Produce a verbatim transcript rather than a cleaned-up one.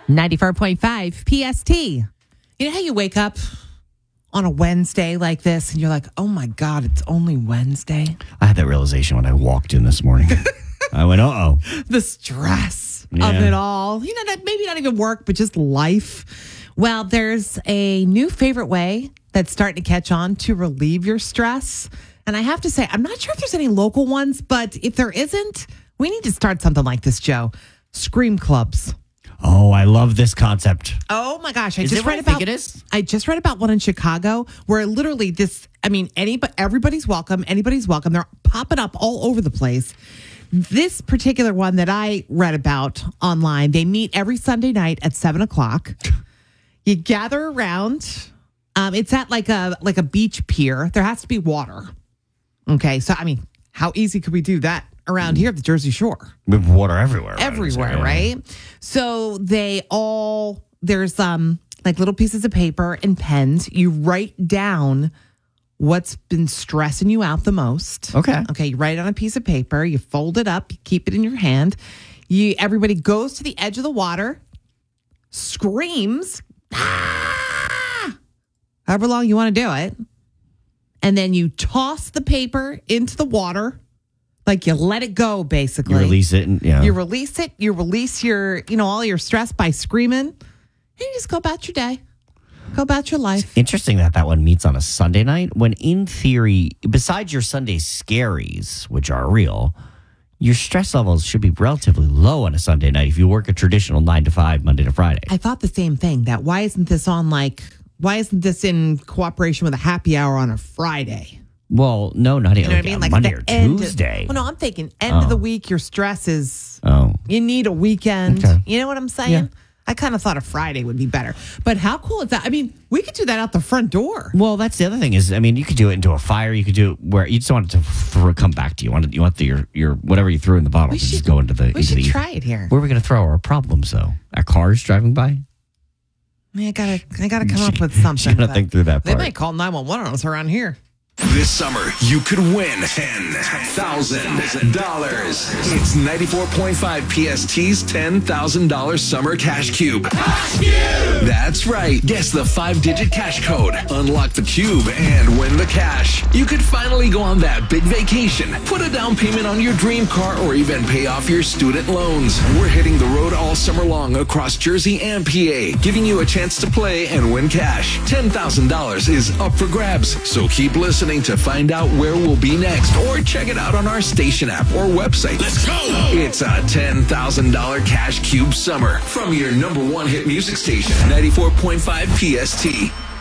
ninety-four point five P S T. You know how you wake up on a Wednesday like this and you're like, oh my God, it's only Wednesday? I had that realization when I walked in this morning. I went, uh-oh. The stress Yeah. of it all. You know, that maybe not even work, but just life. Well, there's a new favorite way that's starting to catch on to relieve your stress. And I have to say, I'm not sure if there's any local ones, but if there isn't, we need to start something like this, Joe. Scream clubs. Oh, I love this concept. Oh my gosh! I Is just it what read I about. think it is? I just read about one in Chicago where literally this. I mean, anybody, everybody's welcome. Anybody's welcome. They're popping up all over the place. This particular one that I read about online, they meet every Sunday night at seven o'clock. You gather around. Um, it's at like a like a beach pier. There has to be water. Okay, so I mean, how easy could we do that around here at the Jersey Shore? With water everywhere. Everywhere, right? So they all, there's um like little pieces of paper and pens. You write down what's been stressing you out the most. Okay. Okay, you write it on a piece of paper, you fold it up, you keep it in your hand. You everybody goes to the edge of the water, screams, ah! However long you want to do it. And then you toss the paper into the water. Like you let it go, basically. You release it. And, yeah. You release it. You release your, you know, all your stress by screaming. And you just go about your day. Go about your life. Interesting that that one meets on a Sunday night when, in theory, besides your Sunday scaries, which are real, your stress levels should be relatively low on a Sunday night if you work a traditional nine to five, Monday to Friday. I thought the same thing. That why isn't this on like, why isn't this in cooperation with a happy hour on a Friday? Well, no, not You know like what I mean? Like Monday the or end- Tuesday. Well, no, I'm thinking end Oh. of the week, your stress is, Oh. you need a weekend. Okay. You know what I'm saying? Yeah. I kind of thought a Friday would be better. But how cool is that? I mean, we could do that out the front door. Well, that's the other thing is, I mean, you could do it into a fire. You could do it where you just want it to throw, come back to you. You want, it, you want the, your, your whatever you threw in the bottle We to should- just go into the. We into should the, try it here. Where are we going to throw our problems, though? Our cars driving by? I mean, I gotta, I gotta come up with She something. gotta but think through that They part. might call nine one one on us around here. This summer, you could win ten thousand dollars. It's ninety-four point five P S T's ten thousand dollars Summer Cash Cube. Cash Cube! That's right. Guess the five-digit cash code. Unlock the cube and win the cash. You could finally go on that big vacation, put a down payment on your dream car, or even pay off your student loans. We're hitting the road all summer long across Jersey and P A, giving you a chance to play and win cash. ten thousand dollars is up for grabs, so keep listening to find out where we'll be next, or check it out on our station app or website. Let's go! It's a ten thousand dollars Cash Cube Summer from your number one hit music station, ninety-four point five P S T.